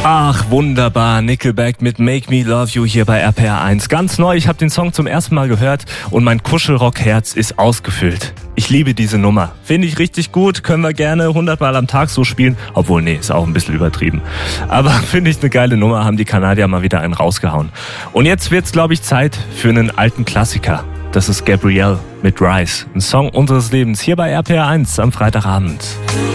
Ach, wunderbar. Nickelback mit Make Me Love You hier bei RPR 1. Ganz neu, ich habe den Song zum ersten Mal gehört und mein Kuschelrock-Herz ist ausgefüllt. Ich liebe diese Nummer. Finde ich richtig gut, können wir gerne 100 Mal am Tag so spielen. Obwohl, nee, ist auch ein bisschen übertrieben. Aber finde ich eine geile Nummer, haben die Kanadier mal wieder einen rausgehauen. Und jetzt wird's, glaube ich, Zeit für einen alten Klassiker. Das ist Gabrielle mit Rise. Ein Song unseres Lebens hier bei RPR 1 am Freitagabend.